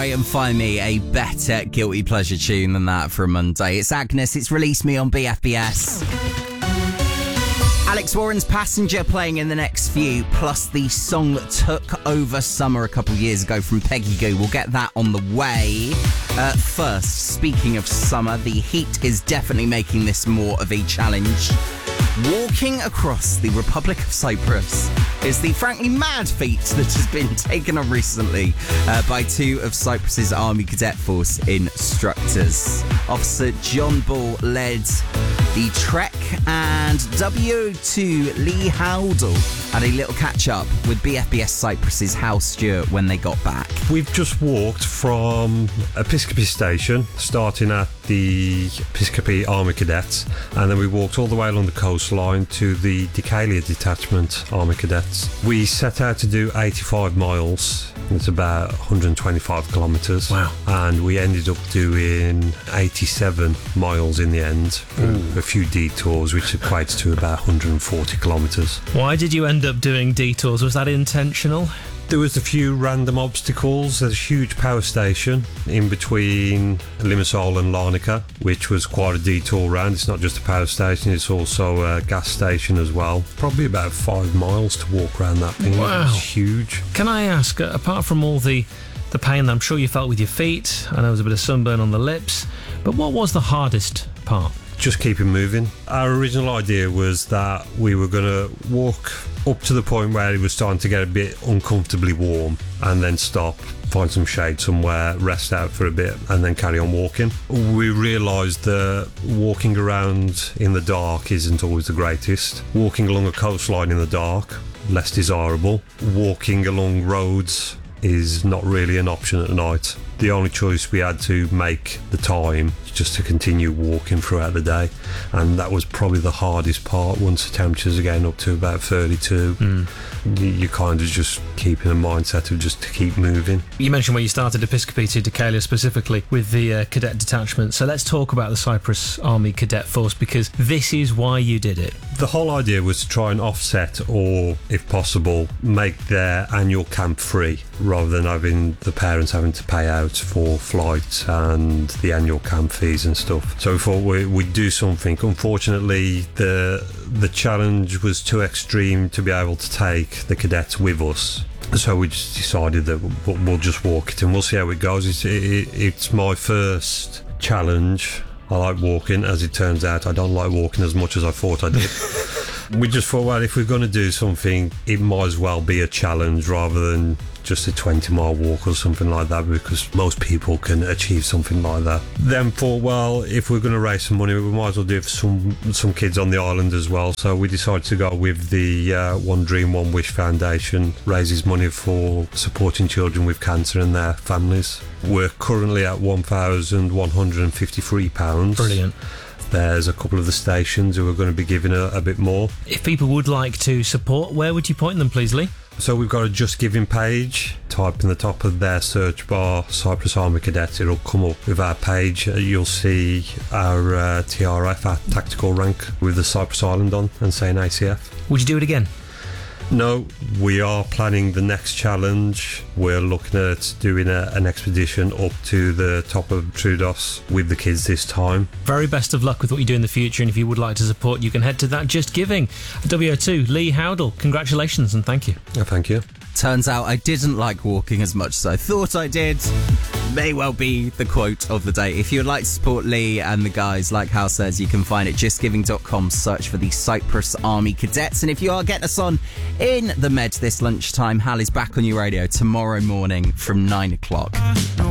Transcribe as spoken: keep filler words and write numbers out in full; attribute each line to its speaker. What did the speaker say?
Speaker 1: try and find me a better guilty pleasure tune than that for a Monday. It's Agnes, it's Release Me on B F B S. Alex Warren's Passenger playing in the next few, plus the song that took over summer a couple of years ago from Peggy Gou. We'll get that on the way. Uh, first, speaking of summer, the heat is definitely making this more of a challenge. Walking across the Republic of Cyprus is the frankly mad feat that has been taken on recently uh, by two of Cyprus's Army Cadet Force instructors. Officer John Ball led the trek, and W two Lee Howdle had a little catch-up with B F B S Cyprus's house steward when they got back.
Speaker 2: We've just walked from Episkopi Station, starting at the Episkopi Army Cadets, and then we walked all the way along the coastline to the Dikalia Detachment Army Cadets. We set out to do eighty-five miles. It's about one hundred twenty-five kilometres.
Speaker 3: Wow.
Speaker 2: And we ended up doing eighty-seven miles in the end, for a few detours, which equates to about one hundred forty kilometres.
Speaker 3: Why did you end up doing detours? Was that intentional?
Speaker 2: There was a few random obstacles. There's a huge power station in between Limassol and Larnaca, which was quite a detour round. It's not just a power station, it's also a gas station as well. Probably about five miles to walk around that thing.
Speaker 3: Wow.
Speaker 2: It's huge.
Speaker 3: Can I ask, uh, apart from all the, the pain that I'm sure you felt with your feet, I know there was a bit of sunburn on the lips, but what was the hardest part?
Speaker 2: Just keeping moving. Our original idea was that we were going to walk up to the point where it was starting to get a bit uncomfortably warm and then stop, find some shade somewhere, rest out for a bit and then carry on walking. We realised that walking around in the dark isn't always the greatest. Walking along a coastline in the dark, less desirable. Walking along roads is not really an option at night. The only choice we had to make the time just to continue walking throughout the day, and that was probably the hardest part. Once the temperatures are getting up to about thirty-two, mm. you, you kind of just keep in a mindset of just to keep moving.
Speaker 3: You mentioned when you started Episkopi to Dikalia specifically with the uh, cadet detachment, so let's talk about the Cyprus Army Cadet Force, because this is why you did it.
Speaker 2: The whole idea was to try and offset, or if possible make their annual camp free, rather than having the parents having to pay out for flights and the annual camp fees and stuff. So we thought we, we'd do something. Unfortunately, the the challenge was too extreme to be able to take the cadets with us. So we just decided that we'll just walk it and we'll see how it goes. It's, it, it's my first challenge. I like walking. As it turns out, I don't like walking as much as I thought I did. We just thought, well, if we're going to do something, it might as well be a challenge rather than just a twenty mile walk or something like that, because most people can achieve something like that. Then thought, well, if we're going to raise some money, we might as well do it for some some kids on the island as well. So we decided to go with the uh, One Dream One Wish Foundation, raises money for supporting children with cancer and their families. We're currently at one thousand one hundred fifty-three pounds.
Speaker 3: Brilliant.
Speaker 2: There's a couple of the stations who are going to be giving a, a bit more.
Speaker 3: If people would like to support, where would you point them, please, Lee?
Speaker 2: So we've got a Just Giving page. Type in the top of their search bar Cyprus Army Cadets, it'll come up with our page. You'll see our uh, T R F, our tactical rank, with the Cyprus Island on and saying A C F.
Speaker 3: Would you do it again?
Speaker 2: No, we are planning the next challenge. We're looking at doing a, an expedition up to the top of Troodos with the kids this time.
Speaker 3: Very best of luck with what you do in the future, and if you would like to support, you can head to that Just Giving. W O two, Lee Howdle, congratulations and thank you.
Speaker 2: Oh, thank you.
Speaker 1: Turns out I didn't like walking as much as I thought I did. May well be the quote of the day. If you would like to support Lee and the guys, like Hal says, you can find it just giving dot com, search for the Cyprus Army Cadets. And if you are getting us on in the Med this lunchtime, Hal is back on your radio tomorrow morning from nine o'clock.